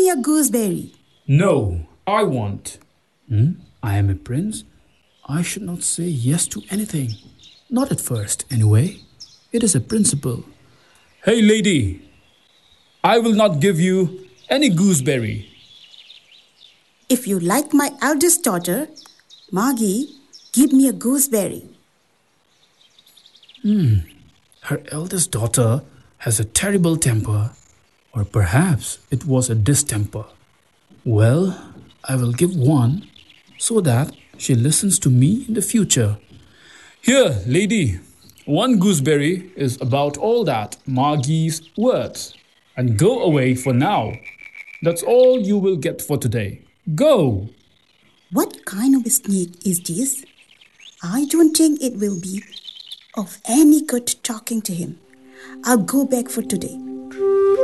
me a gooseberry. No, I want. I am a prince. I should not say yes to anything. Not at first, anyway. It is a principle. Hey, lady, I will not give you any gooseberry. If you like my eldest daughter, Margie, give me a gooseberry. Her eldest daughter has a terrible temper, or perhaps it was a distemper. Well, I will give one so that she listens to me in the future. Here, lady, one gooseberry is about all that Margie's worth. And go away for now. That's all you will get for today. Go! What kind of a snake is this? I don't think it will be of any good talking to him. I'll go back for today.